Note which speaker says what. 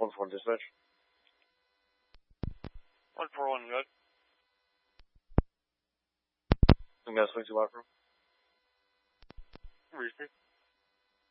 Speaker 1: 141 dispatch.
Speaker 2: 141, good.
Speaker 1: I'm going to swing to locker room.
Speaker 2: Receive.